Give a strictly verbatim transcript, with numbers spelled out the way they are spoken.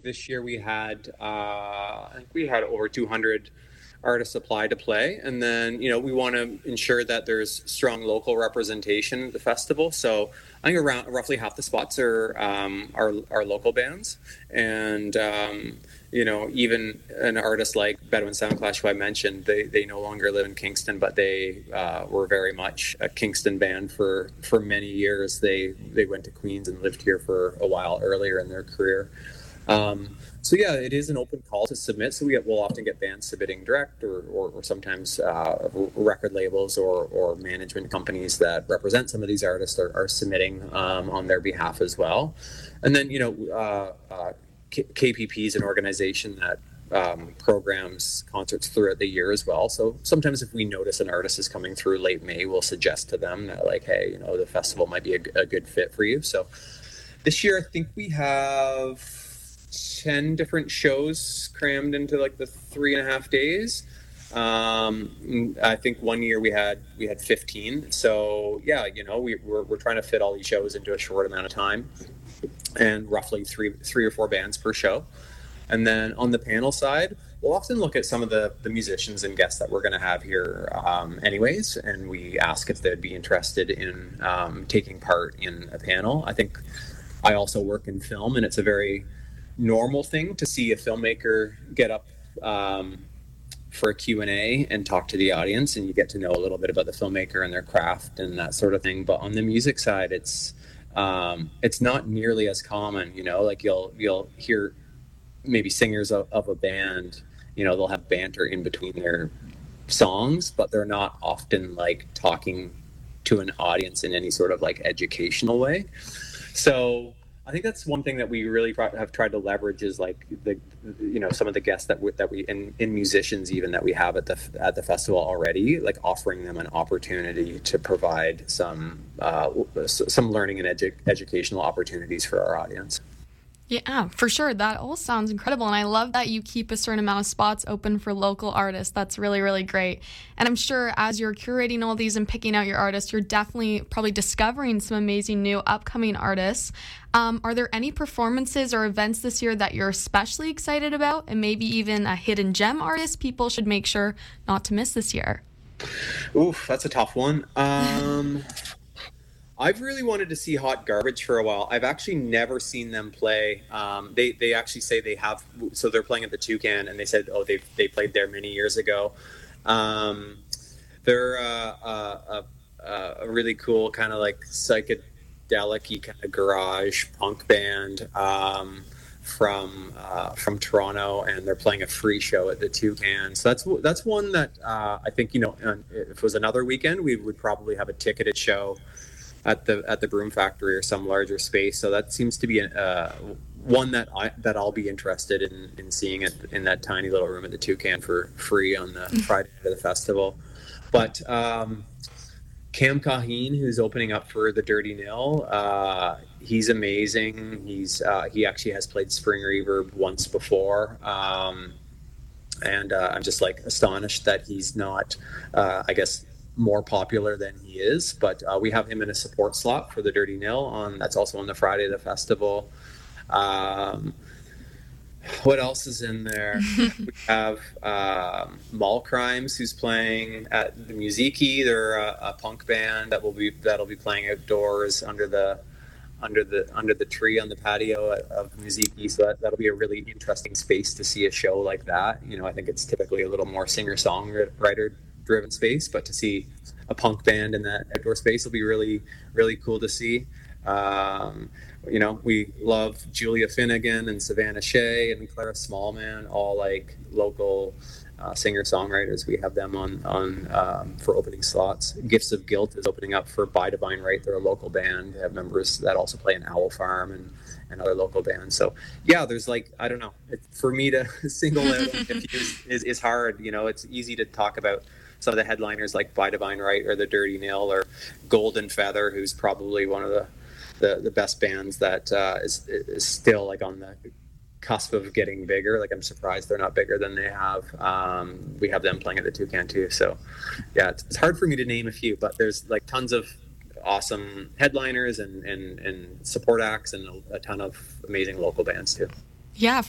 think this year we had, uh, I think we had over two hundred artists apply to play. And then, you know, we want to ensure that there's strong local representation at the festival. So I think around roughly half the spots are um, are, are local bands. And, um, you know, even an artist like Bedouin Soundclash, who I mentioned, they, they no longer live in Kingston, but they uh, were very much a Kingston band for, for many years. They, they went to Queens and lived here for a while earlier in their career. Um, so yeah, it is an open call to submit. So we get, we'll often get bands submitting direct, or, or, or sometimes uh, record labels or, or management companies that represent some of these artists are, are submitting um, on their behalf as well. And then, you know, uh, uh, K P P is an organization that um, programs concerts throughout the year as well. So sometimes if we notice an artist is coming through late May, we'll suggest to them that, like, hey, you know, the festival might be a, a good fit for you. So this year, I think we have ten different shows crammed into like the three and a half days. Um, I think one year we had we had fifteen. So yeah, you know, we, we're we're trying to fit all these shows into a short amount of time, and roughly three three or four bands per show. And then on the panel side, we'll often look at some of the, the musicians and guests that we're going to have here um, anyways, and we ask if they'd be interested in um, taking part in a panel. I think I also work in film, and it's a very normal thing to see a filmmaker get up um, for a Q and A and talk to the audience, and you get to know a little bit about the filmmaker and their craft and that sort of thing. But on the music side, it's um, it's not nearly as common. You know, like you'll you'll hear maybe singers of, of a band, you know, they'll have banter in between their songs, but they're not often like talking to an audience in any sort of like educational way. So I think that's one thing that we really have tried to leverage is like the, you know, some of the guests that we, that we, in, in musicians even that we have at the at the festival already, like offering them an opportunity to provide some uh, some learning and edu- educational opportunities for our audience. Yeah, for sure. That all sounds incredible. And I love that you keep a certain amount of spots open for local artists. That's really, really great. And I'm sure as you're curating all these and picking out your artists, you're definitely probably discovering some amazing new upcoming artists. Um, are there any performances or events this year that you're especially excited about? And maybe even a hidden gem artist people should make sure not to miss this year? Oof, that's a tough one. Um... I've really wanted to see Hot Garbage for a while. I've actually never seen them play. Um, they they actually say they have, so they're playing at the Toucan, and they said, oh, they they played there many years ago. Um, they're uh, uh, uh, a really cool kind of like psychedelic-y kind of garage punk band um, from uh, from Toronto, and they're playing a free show at the Toucan. So that's that's one that uh, I think, you know, if it was another weekend, we would probably have a ticketed show at the at the Broom Factory or some larger space. So that seems to be a, uh, one that I that I'll be interested in, in seeing it in that tiny little room at the Toucan for free on the Friday of the festival. But um, Cam Kaheen, who's opening up for the Dirty Nil, uh, he's amazing. He's uh, he actually has played Spring Reverb once before. Um, and uh, I'm just like astonished that he's not, uh, I guess, more popular than he is, but uh, we have him in a support slot for the Dirty Nil on that's also on the Friday of the festival. Um, what else is in there? We have um, Mall Crimes, who's playing at the Musiki. They're a, a punk band that will be that'll be playing outdoors under the under the under the tree on the patio of Musiki. So that, that'll be a really interesting space to see a show like that. You know, I think it's typically a little more singer-songwriter driven space, but to see a punk band in that outdoor space will be really, really cool to see. Um, you know, we love Julia Finnegan and Savannah Shea and Clara Smallman, all like local uh, singer-songwriters. We have them on on um, for opening slots. Gifts of Guilt is opening up for By Divine Right. They're a local band. They have members that also play in Owl Farm and, and other local bands. So yeah, there's like, I don't know, it, for me to single out a few is, is hard. You know, it's easy to talk about some of the headliners like By Divine Right or the Dirty Nil or Golden Feather, who's probably one of the the, the best bands that uh, is, is still like on the cusp of getting bigger. Like I'm surprised they're not bigger than they have. Um, we have them playing at the Toucan too. So yeah, it's, it's hard for me to name a few, but there's like tons of awesome headliners and, and, and support acts and a, a ton of amazing local bands too. Yeah,